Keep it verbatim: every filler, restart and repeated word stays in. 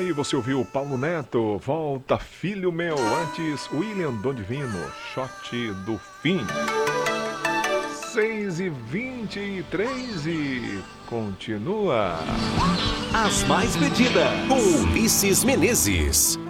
Aí você ouviu Paulo Neto, Volta Filho Meu. Antes, William Dom Divino, Shot do Fim. seis e vinte e três e continua. As mais pedidas, com Ulisses Menezes.